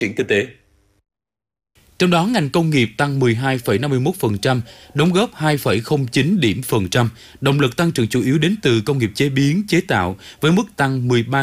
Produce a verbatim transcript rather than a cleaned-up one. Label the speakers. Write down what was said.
Speaker 1: triển kinh tế.
Speaker 2: Trong đó, ngành công nghiệp tăng mười hai phẩy năm mươi mốt phần trăm, đóng góp hai phẩy không chín điểm phần trăm. Động lực tăng trưởng chủ yếu đến từ công nghiệp chế biến, chế tạo với mức tăng mười ba